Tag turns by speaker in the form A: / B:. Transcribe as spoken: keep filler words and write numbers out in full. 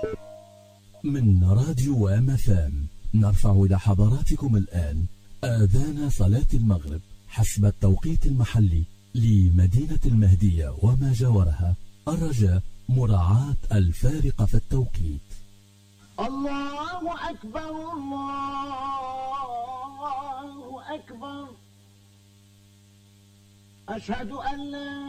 A: من راديو أم اف ام نرفع إلى حضراتكم الآن آذان صلاة المغرب حسب التوقيت المحلي لمدينة المهدية وما جاورها، الرجاء مراعاة الفارق في التوقيت.
B: الله أكبر الله أكبر، أشهد أن لا